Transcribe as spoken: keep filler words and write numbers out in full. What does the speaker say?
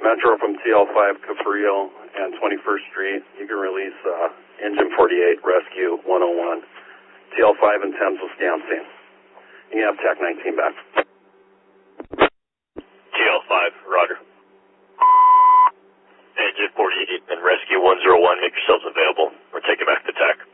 Metro from T L five, Caprio, and twenty-first Street. You can release uh, engine forty-eight, rescue one oh one. T L five and Thames will stay on scene. You can have T A C nineteen back. T L five, roger. Engine forty-eight and rescue one oh one, make yourselves available. We're taking back the T A C.